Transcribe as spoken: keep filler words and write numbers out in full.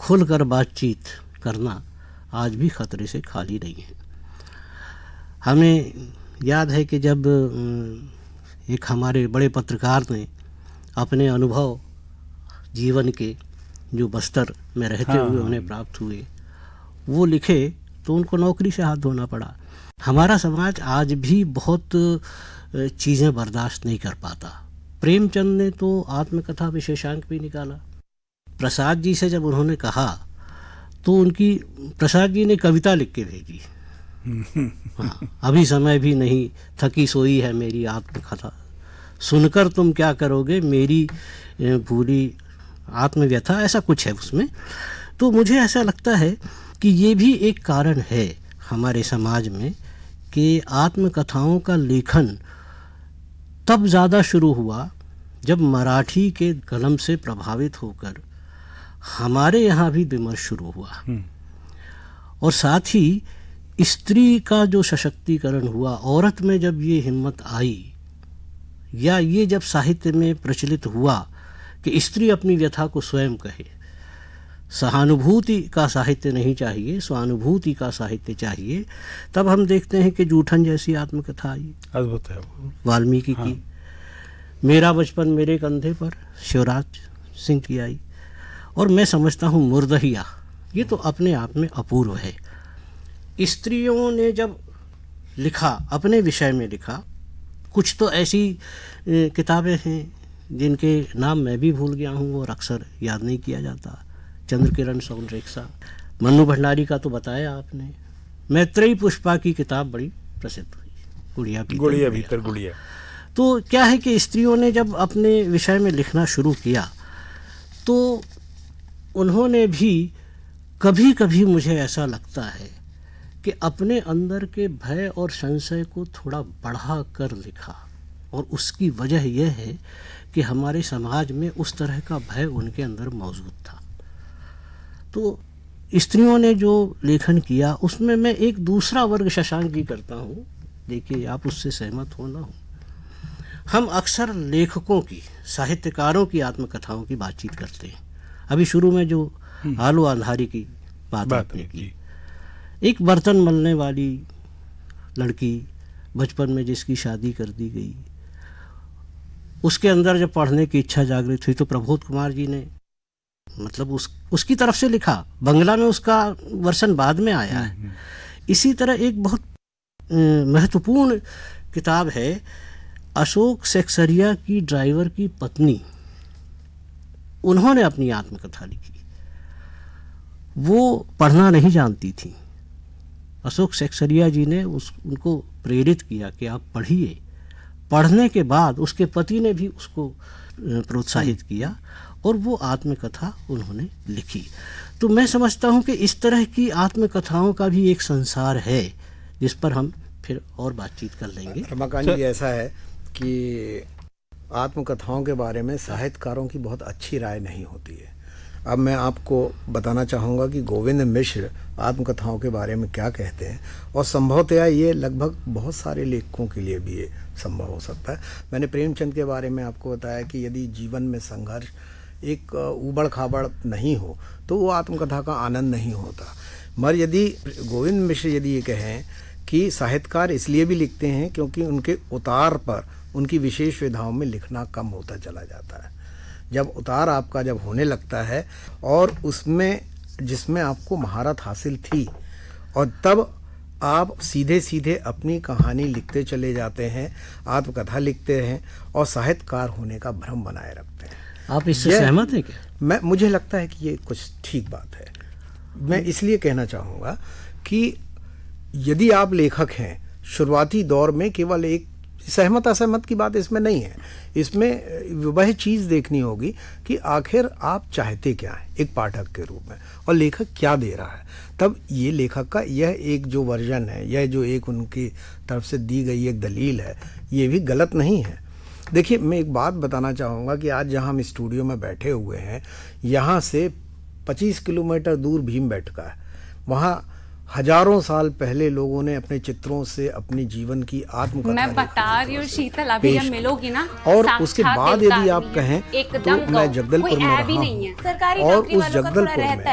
खुलकर बातचीत करना आज भी खतरे से खाली नहीं है। हमें याद है कि जब एक हमारे बड़े पत्रकार ने अपने अनुभव जीवन के जो बस्तर में रहते हाँ, हुए उन्हें प्राप्त हुए वो लिखे तो उनको नौकरी से हाथ धोना पड़ा। हमारा समाज आज भी बहुत चीज़ें बर्दाश्त नहीं कर पाता। प्रेमचंद ने तो आत्मकथा विशेषांक भी निकाला। प्रसाद जी से जब उन्होंने कहा तो उनकी प्रसाद जी ने कविता लिख के भेजी। हाँ, अभी समय भी नहीं थकी सोई है मेरी आत्मकथा, सुनकर तुम क्या करोगे मेरी भूली आत्मव्यथा, ऐसा कुछ है उसमें। तो मुझे ऐसा लगता है कि ये भी एक कारण है हमारे समाज में कि आत्मकथाओं का लेखन तब ज़्यादा शुरू हुआ जब मराठी के कलम से प्रभावित होकर हमारे यहाँ भी विमर्श शुरू हुआ, और साथ ही स्त्री का जो सशक्तिकरण हुआ, औरत में जब ये हिम्मत आई या ये जब साहित्य में प्रचलित हुआ कि स्त्री अपनी व्यथा को स्वयं कहे। सहानुभूति का साहित्य नहीं चाहिए, स्वानुभूति का साहित्य चाहिए। तब हम देखते हैं कि जूठन जैसी आत्मकथा आई, अद्भुत है, वाल्मीकि हाँ। की मेरा बचपन मेरे कंधे पर शिवराज सिंह की आई, और मैं समझता हूँ मुर्दहिया, ये तो अपने आप में अपूर्व है। स्त्रियों ने जब लिखा, अपने विषय में लिखा, कुछ तो ऐसी किताबें हैं जिनके नाम मैं भी भूल गया हूँ और अक्सर याद नहीं किया जाता। चंद्रकिरण सौंदर्यसा, मन्नू भंडारी का तो बताया आपने। मैत्रेयी पुष्पा की किताब बड़ी प्रसिद्ध हुई, गुड़िया भीतर गुड़िया भीतर गुड़िया। तो क्या है कि स्त्रियों ने जब अपने विषय में लिखना शुरू किया तो उन्होंने भी कभी कभी मुझे ऐसा लगता है कि अपने अंदर के भय और संशय को थोड़ा बढ़ा कर लिखा, और उसकी वजह यह है कि हमारे समाज में उस तरह का भय उनके अंदर मौजूद था। तो स्त्रियों ने जो लेखन किया उसमें मैं एक दूसरा वर्ग शशांक जी करता हूँ, देखिए आप उससे सहमत हो ना हो। हम अक्सर लेखकों की, साहित्यकारों की आत्मकथाओं की बातचीत करते हैं। अभी शुरू में जो आलू अंधारी की बात आपने की, एक बर्तन मलने वाली लड़की बचपन में जिसकी शादी कर दी गई, उसके अंदर जब पढ़ने की इच्छा जागृत हुई तो प्रबोध कुमार जी ने मतलब उस उसकी तरफ से लिखा। बंगला में उसका वर्षन बाद में आया है। इसी तरह एक बहुत महत्वपूर्ण किताब है अशोक सेक्सरिया की ड्राइवर की पत्नी, उन्होंने अपनी आत्मकथा लिखी। वो पढ़ना नहीं जानती थी, अशोक सेक्सरिया जी ने उस उनको प्रेरित किया कि आप पढ़िए। पढ़ने के बाद उसके पति ने भी उसको प्रोत्साहित किया और वो आत्मकथा उन्होंने लिखी। तो मैं समझता हूँ कि इस तरह की आत्मकथाओं का भी एक संसार है जिस पर हम फिर और बातचीत कर लेंगे। रमाकांत जी, ऐसा है कि आत्मकथाओं के बारे में साहित्यकारों की बहुत अच्छी राय नहीं होती है। अब मैं आपको बताना चाहूँगा कि गोविंद मिश्र आत्मकथाओं के बारे में क्या कहते हैं, और संभवतया ये लगभग बहुत सारे लेखकों के लिए भी ये संभव हो सकता है। मैंने प्रेमचंद के बारे में आपको बताया कि यदि जीवन में संघर्ष एक उबड़ खाबड़ नहीं हो तो वो आत्मकथा का आनंद नहीं होता। मगर यदि गोविंद मिश्र यदि ये कहें कि साहित्यकार इसलिए भी लिखते हैं क्योंकि उनके उतार पर उनकी विशेष विधाओं में लिखना कम होता चला जाता है। जब उतार आपका जब होने लगता है और उसमें जिसमें आपको महारत हासिल थी, और तब आप सीधे सीधे अपनी कहानी लिखते चले जाते हैं, आत्मकथा लिखते हैं और साहित्यकार होने का भ्रम बनाए रखते हैं। आप इससे सहमत हैं क्या? मैं मुझे लगता है कि ये कुछ ठीक बात है। मैं इसलिए कहना चाहूँगा कि यदि आप लेखक हैं, शुरुआती दौर में केवल एक सहमत असहमत की बात इसमें नहीं है, इसमें वह चीज़ देखनी होगी कि आखिर आप चाहते क्या हैं एक पाठक के रूप में, और लेखक क्या दे रहा है। तब ये लेखक का यह एक जो वर्जन है, यह जो एक उनकी तरफ से दी गई एक दलील है, ये भी गलत नहीं है। देखिए, मैं एक बात बताना चाहूँगा कि आज जहाँ हम स्टूडियो में बैठे हुए हैं, यहाँ से पच्चीस किलोमीटर दूर भीमबेटका है। वहाँ हजारों साल पहले लोगों ने अपने चित्रों से अपनी जीवन की आत्मकथा मैं बता रही हूँ शीतल, अभी जब मिलोगी ना, और उसके बाद यदि आप कहें तो मैं जगदलपुर में रहा हूँ, और उस जगदलपुर में